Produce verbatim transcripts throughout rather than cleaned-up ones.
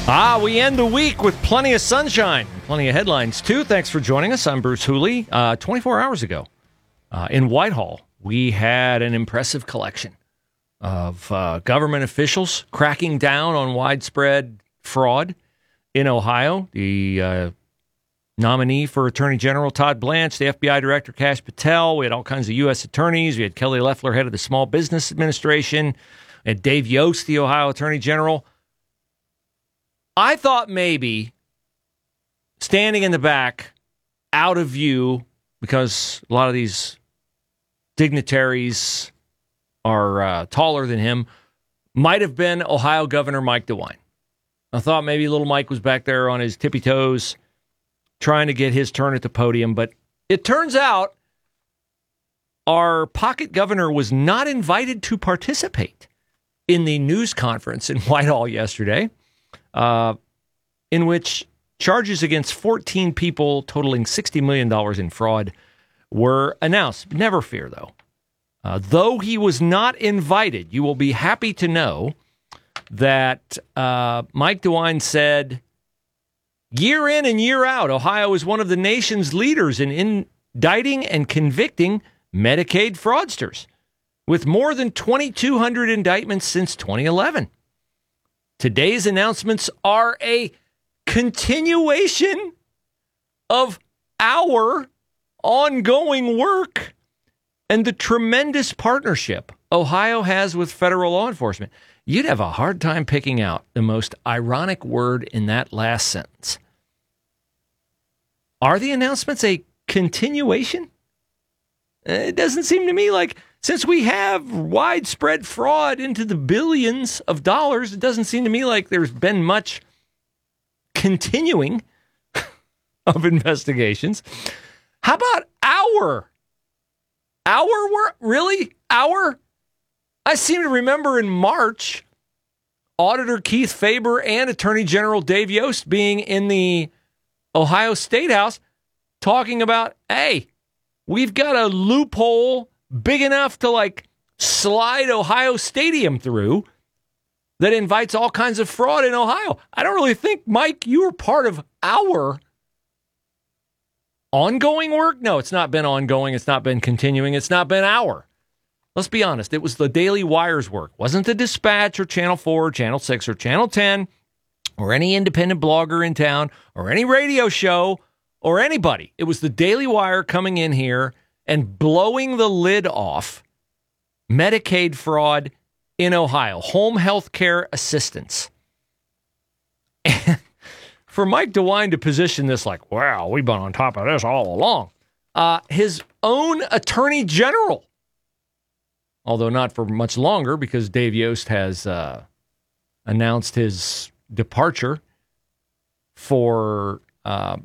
Ah, we end the week with plenty of sunshine, plenty of headlines, too. Thanks for joining us. I'm Bruce Hooley. Uh, twenty-four hours ago uh, in Whitehall, we had an impressive collection of uh, government officials cracking down on widespread fraud in Ohio. The uh, nominee for Attorney General, Todd Blanche, the F B I Director, Kash Patel. We had all kinds of U S attorneys. We had Kelly Loeffler, head of the Small Business Administration, and Dave Yost, the Ohio Attorney General. I thought maybe standing in the back, out of view, because a lot of these dignitaries are uh, taller than him, might have been Ohio Governor Mike DeWine. I thought maybe little Mike was back there on his tippy toes trying to get his turn at the podium, but it turns out our pocket governor was not invited to participate in the news conference in Whitehall yesterday. Uh, in which charges against fourteen people totaling sixty million dollars in fraud were announced. Never fear, though. Uh, though he was not invited, you will be happy to know that uh, Mike DeWine said, year in and year out, Ohio is one of the nation's leaders in indicting and convicting Medicaid fraudsters, with more than twenty-two hundred indictments since twenty eleven. Today's announcements are a continuation of our ongoing work and the tremendous partnership Ohio has with federal law enforcement. You'd have a hard time picking out the most ironic word in that last sentence. Are the announcements a continuation? It doesn't seem to me like, since we have widespread fraud into the billions of dollars, it doesn't seem to me like there's been much continuing of investigations. How about our? Our work? Really? Our? I seem to remember in March, Auditor Keith Faber and Attorney General Dave Yost being in the Ohio State House talking about, hey, we've got a loophole big enough to, like, slide Ohio Stadium through that invites all kinds of fraud in Ohio. I don't really think, Mike, you were part of our ongoing work. No, it's not been ongoing. It's not been continuing. It's not been our. Let's be honest. It was the Daily Wire's work. It wasn't the Dispatch or Channel four, or Channel six, or Channel ten, or any independent blogger in town, or any radio show, or anybody. It was the Daily Wire coming in here and blowing the lid off Medicaid fraud in Ohio, home health care assistance. And for Mike DeWine to position this like, wow, we've been on top of this all along. Uh, his own attorney general, although not for much longer because Dave Yost has uh, announced his departure for, uh,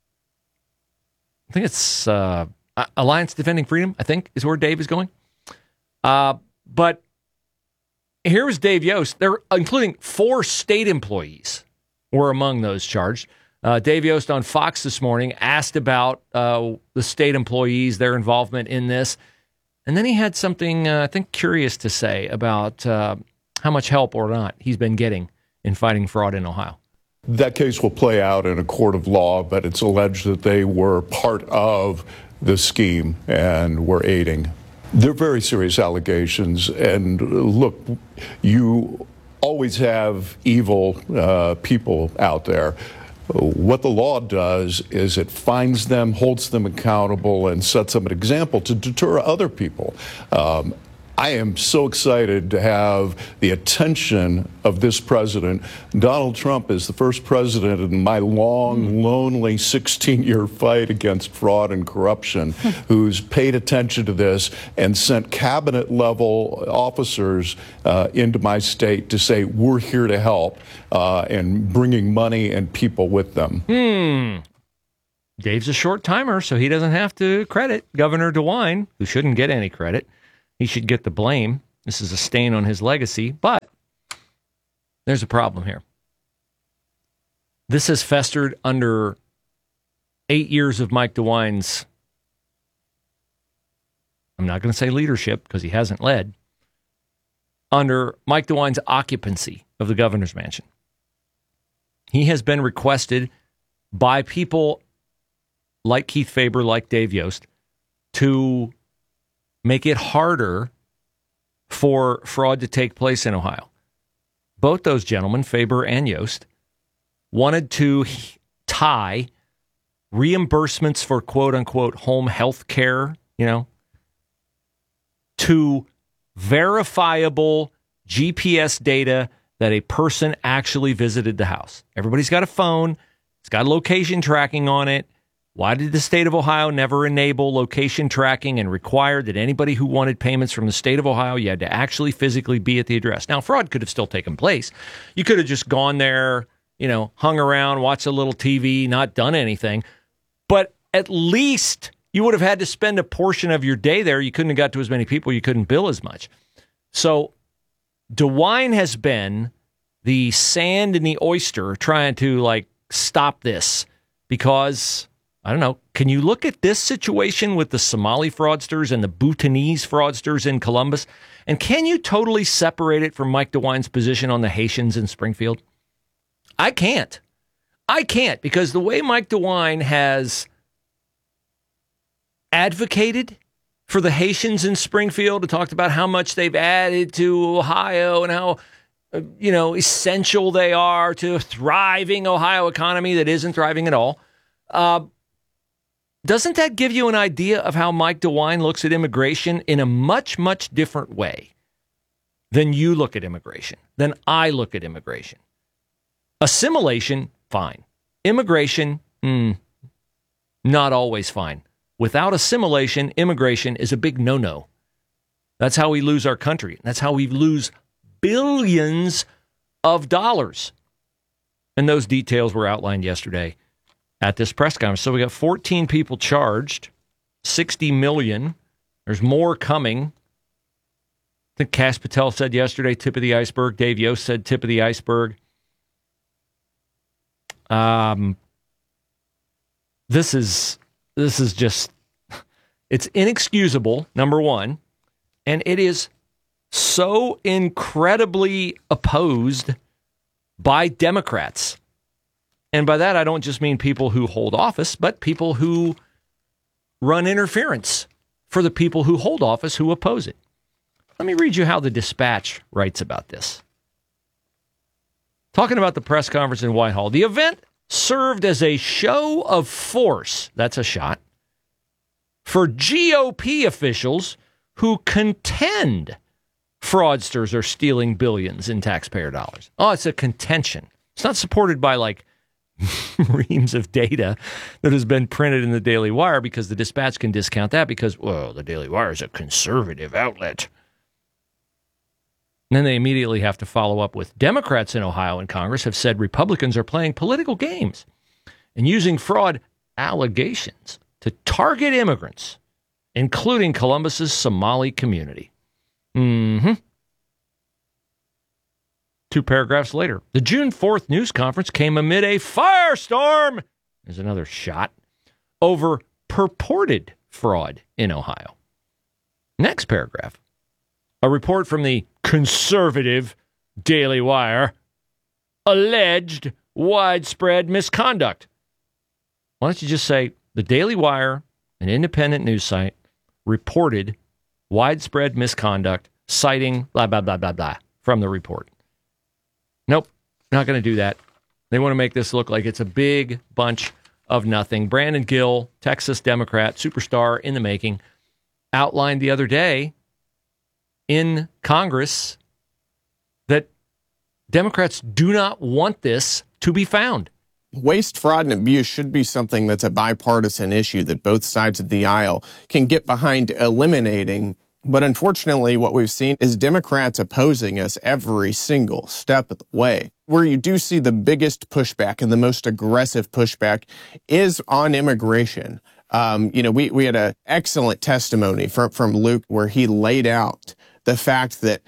I think it's... Uh, Alliance Defending Freedom, I think, is where Dave is going. Uh, but here was Dave Yost. They're including four state employees were among those charged. Uh, Dave Yost on Fox this morning asked about uh, the state employees, their involvement in this. And then he had something, uh, I think, curious to say about uh, how much help or not he's been getting in fighting fraud in Ohio. That case will play out in a court of law, but it's alleged that they were part of the scheme and were aiding. They're very serious allegations. And look, you always have evil uh, people out there. What the law does is it finds them, holds them accountable, and sets them an example to deter other people. Um, I am so excited to have the attention of this president. Donald Trump is the first president in my long, lonely sixteen-year fight against fraud and corruption who's paid attention to this and sent cabinet-level officers uh, into my state to say, we're here to help, uh, and bringing money and people with them. Hmm. Dave's a short timer, so he doesn't have to credit Governor DeWine, who shouldn't get any credit. He should get the blame. This is a stain on his legacy, but there's a problem here. This has festered under eight years of Mike DeWine's, I'm not going to say leadership because he hasn't led, under Mike DeWine's occupancy of the governor's mansion. he has been requested by people like Keith Faber, like Dave Yost, to make it harder for fraud to take place in Ohio. Both those gentlemen, Faber and Yost, wanted to tie reimbursements for quote-unquote home health care, you know, to verifiable G P S data that a person actually visited the house. Everybody's got a phone. It's got location tracking on it. Why did the state of Ohio never enable location tracking and require that anybody who wanted payments from the state of Ohio, you had to actually physically be at the address? Now, fraud could have still taken place. You could have just gone there, you know, hung around, watched a little T V, not done anything. But at least you would have had to spend a portion of your day there. You couldn't have got to as many people. You couldn't bill as much. So DeWine has been the sand in the oyster trying to, like, stop this because, I don't know, can you look at this situation with the Somali fraudsters and the Bhutanese fraudsters in Columbus, and can you totally separate it from Mike DeWine's position on the Haitians in Springfield? I can't. I can't, because the way Mike DeWine has advocated for the Haitians in Springfield and talked about how much they've added to Ohio and how, you know, essential they are to a thriving Ohio economy that isn't thriving at all. Uh, doesn't that give you an idea of how Mike DeWine looks at immigration in a much, much different way than you look at immigration, than I look at immigration? Assimilation, fine. Immigration, mm, not always fine. Without assimilation, immigration is a big no-no. That's how we lose our country. That's how we lose billions of dollars. And those details were outlined yesterday at this press conference. So we got fourteen people charged, sixty million. There's more coming. I think Kash Patel said yesterday, tip of the iceberg. Dave Yost said tip of the iceberg. Um, this is this is just, it's inexcusable, number one, and it is so incredibly opposed by Democrats. And by that, I don't just mean people who hold office, but people who run interference for the people who hold office who oppose it. Let me read you how the Dispatch writes about this. Talking about the press conference in Whitehall, the event served as a show of force, that's a shot, for G O P officials who contend fraudsters are stealing billions in taxpayer dollars. Oh, it's a contention. It's not supported by, like, reams of data that has been printed in the Daily Wire, because the Dispatch can discount that because, well, the Daily Wire is a conservative outlet. And then they immediately have to follow up with Democrats in Ohio and Congress have said Republicans are playing political games and using fraud allegations to target immigrants, including Columbus's Somali community. Mm-hmm. Two paragraphs later, the June fourth news conference came amid a firestorm, there's another shot, over purported fraud in Ohio. Next paragraph, a report from the conservative Daily Wire, alleged widespread misconduct. Why don't you just say the Daily Wire, an independent news site, reported widespread misconduct, citing blah, blah, blah, blah, blah from the report. Nope, not going to do that. They want to make this look like it's a big bunch of nothing. Brandon Gill, Texas Democrat, superstar in the making, outlined the other day in Congress that Democrats do not want this to be found. Waste, fraud, and abuse should be something that's a bipartisan issue that both sides of the aisle can get behind eliminating. But unfortunately, what we've seen is Democrats opposing us every single step of the way. Where you do see the biggest pushback and the most aggressive pushback is on immigration. Um, you know, we, we had an excellent testimony from, from Luke where he laid out the fact that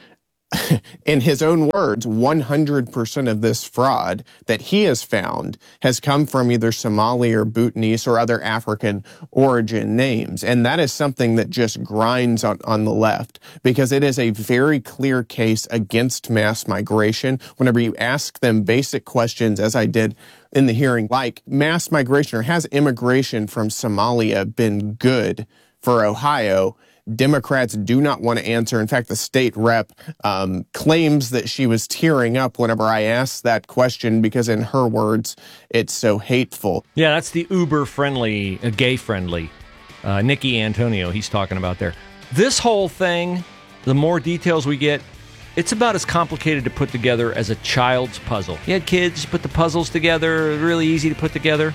in his own words, one hundred percent of this fraud that he has found has come from either Somali or Bhutanese or other African origin names. And that is something that just grinds on, on the left, because it is a very clear case against mass migration. Whenever you ask them basic questions, as I did in the hearing, like mass migration or has immigration from Somalia been good for Ohio, Democrats do not want to answer. In fact, the state rep um, claims that she was tearing up whenever I asked that question because, in her words, it's so hateful. Yeah, that's the uber-friendly, uh, gay-friendly uh, Nikki Antonio he's talking about there. This whole thing, the more details we get, it's about as complicated to put together as a child's puzzle. You had kids, you put the puzzles together, really easy to put together.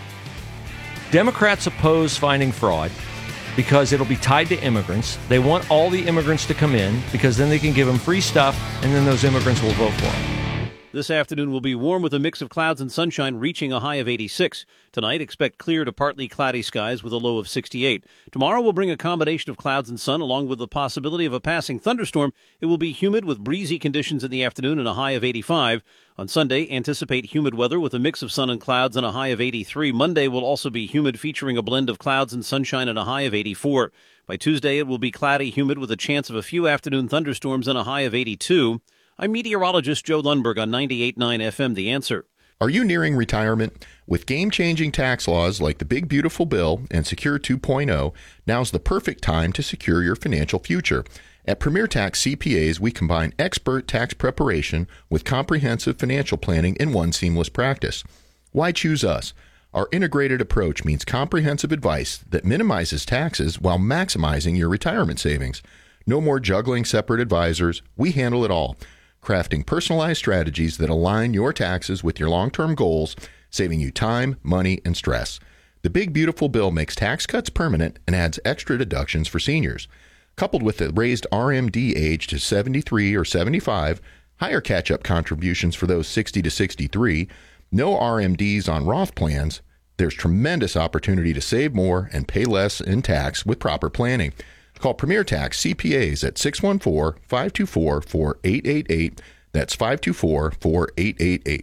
Democrats oppose finding fraud because it'll be tied to immigrants. They want all the immigrants to come in because then they can give them free stuff, and then those immigrants will vote for them. This afternoon will be warm with a mix of clouds and sunshine, reaching a high of eighty-six. Tonight, expect clear to partly cloudy skies with a low of sixty-eight. Tomorrow will bring a combination of clouds and sun, along with the possibility of a passing thunderstorm. It will be humid with breezy conditions in the afternoon and a high of eighty-five. On Sunday, anticipate humid weather with a mix of sun and clouds and a high of eighty-three. Monday will also be humid, featuring a blend of clouds and sunshine and a high of eighty-four. By Tuesday, it will be cloudy, humid with a chance of a few afternoon thunderstorms and a high of eighty-two. I'm meteorologist Joe Lundberg on ninety-eight point nine F M, The Answer. Are you nearing retirement? With game-changing tax laws like the Big Beautiful Bill and Secure two point oh, now's the perfect time to secure your financial future. At Premier Tax C P As, we combine expert tax preparation with comprehensive financial planning in one seamless practice. Why choose us? Our integrated approach means comprehensive advice that minimizes taxes while maximizing your retirement savings. No more juggling separate advisors. We handle it all, crafting personalized strategies that align your taxes with your long-term goals, saving you time, money, and stress. The Big Beautiful Bill makes tax cuts permanent and adds extra deductions for seniors. Coupled with the raised R M D age to seventy-three or seventy-five, higher catch-up contributions for those sixty to sixty-three, no R M Ds on Roth plans, there's tremendous opportunity to save more and pay less in tax with proper planning. Call Premier Tax C P As at six one four, five two four, four eight eight eight. That's five two four, four eight eight eight.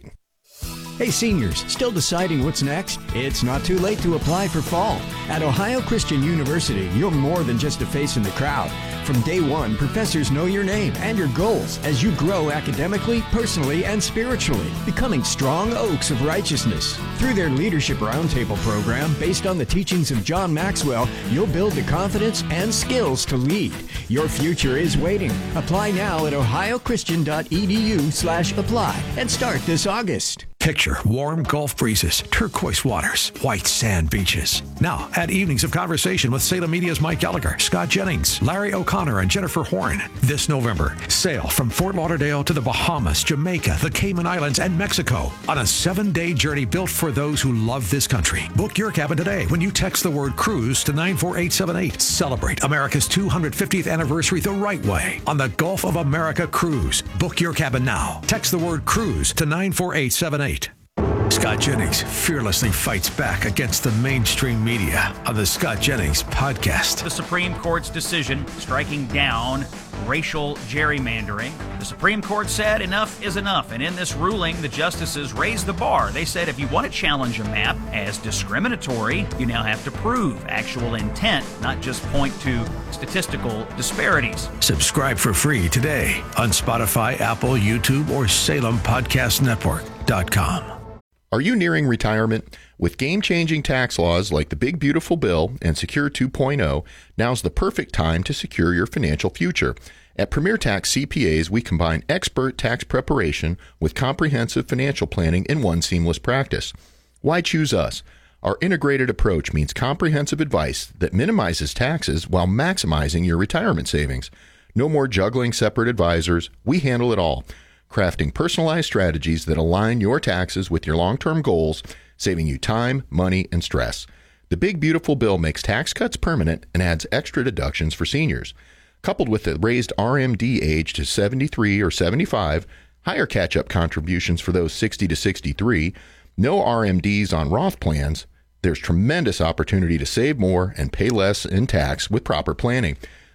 Hey seniors, still deciding what's next? It's not too late to apply for fall. At Ohio Christian University, you're more than just a face in the crowd. From day one, professors know your name and your goals as you grow academically, personally, and spiritually, becoming strong oaks of righteousness. Through their Leadership Roundtable program, based on the teachings of John Maxwell, you'll build the confidence and skills to lead. Your future is waiting. Apply now at ohiochristian.edu slash apply and start this August. Picture warm Gulf breezes, turquoise waters, white sand beaches. Now, at Evenings of Conversation with Salem Media's Mike Gallagher, Scott Jennings, Larry O'Connor, and Jennifer Horn. This November, sail from Fort Lauderdale to the Bahamas, Jamaica, the Cayman Islands, and Mexico on a seven-day journey built for those who love this country. Book your cabin today when you text the word cruise to nine four eight seven eight. Celebrate America's two hundred fiftieth anniversary the right way on the Gulf of America Cruise. Book your cabin now. Text the word cruise to nine four eight seven eight. Scott Jennings fearlessly fights back against the mainstream media on the Scott Jennings Podcast. The Supreme Court's decision striking down racial gerrymandering. The Supreme Court said enough is enough, and in this ruling, the justices raised the bar. They said if you want to challenge a map as discriminatory, you now have to prove actual intent, not just point to statistical disparities. Subscribe for free today on Spotify, Apple, YouTube, or Salem Podcast Network dot com. Are you nearing retirement? With game-changing tax laws like the Big Beautiful Bill and Secure two point oh, now's the perfect time to secure your financial future. At Premier Tax C P As, we combine expert tax preparation with comprehensive financial planning in one seamless practice. Why choose us? Our integrated approach means comprehensive advice that minimizes taxes while maximizing your retirement savings. No more juggling separate advisors. We handle it all, crafting personalized strategies that align your taxes with your long-term goals, saving you time, money, and stress. The Big Beautiful Bill makes tax cuts permanent and adds extra deductions for seniors. Coupled with the raised R M D age to seventy-three or seventy-five, higher catch-up contributions for those sixty to sixty-three, no R M Ds on Roth plans, there's tremendous opportunity to save more and pay less in tax with proper planning.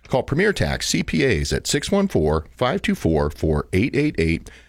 Call Premier Tax C P As at six one four, five two four, four eight eight eight